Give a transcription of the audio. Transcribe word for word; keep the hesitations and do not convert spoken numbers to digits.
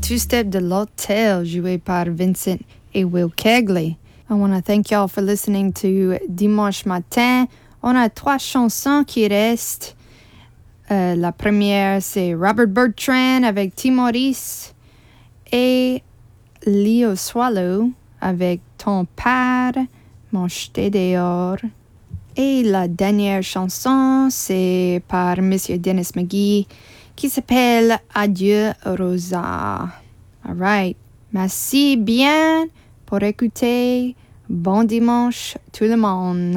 two-step de l'Hôtel, joué par Vincent et Will Kegley. I want to thank y'all for listening to Dimanche Matin. On a trois chansons qui restent. Euh, la première, c'est Robert Bertrand avec Tim Maurice et Leo Swallow avec Ton père m'a jeté dehors. Et la dernière chanson, c'est par Monsieur Dennis McGee qui s'appelle Adieu Rosa. All right. Merci bien pour écouter. Bon dimanche tout le monde.